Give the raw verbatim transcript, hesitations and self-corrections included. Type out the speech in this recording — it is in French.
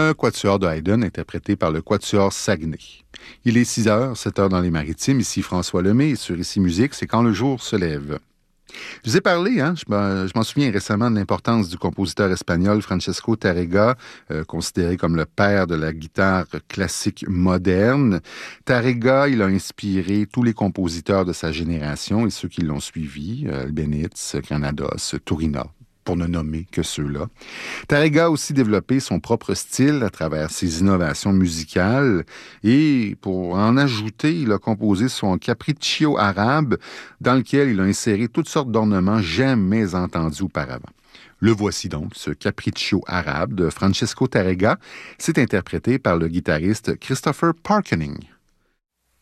un quatuor de Haydn interprété par le quatuor Saguenay. Il est six heures, sept heures dans les Maritimes. Ici François Lemay et sur Ici Musique, c'est quand le jour se lève. Je vous ai parlé, hein, je, m'en, je m'en souviens récemment de l'importance du compositeur espagnol Francesco Tárrega, euh, considéré comme le père de la guitare classique moderne. Tárrega, il a inspiré tous les compositeurs de sa génération et ceux qui l'ont suivi, euh, Albéniz, Granados, Turina, pour ne nommer que ceux-là. Tárrega a aussi développé son propre style à travers ses innovations musicales et pour en ajouter, il a composé son Capriccio arabe dans lequel il a inséré toutes sortes d'ornements jamais entendus auparavant. Le voici donc, ce Capriccio arabe de Francesco Tárrega. C'est interprété par le guitariste Christopher Parkening.